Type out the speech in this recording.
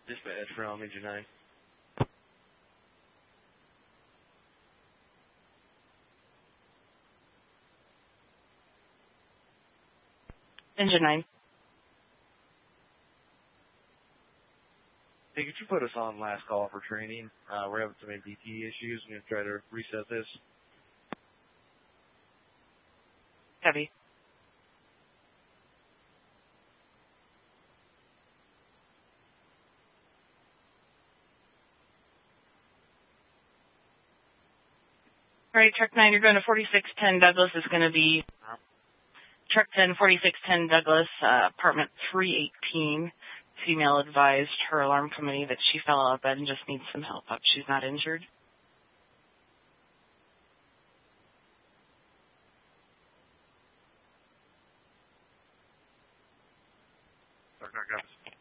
Dispatch from Engine 9. Engine 9. Hey, could you put us on last call for training? We're having some MPT issues. I'm going to try to reset this. Heavy. All right, Truck 9, you're going to 4610 Douglas. Is going to be Truck 10, 4610 Douglas, apartment 318. Female advised her alarm company that she fell out of bed and just needs some help up. She's not injured. Sorry,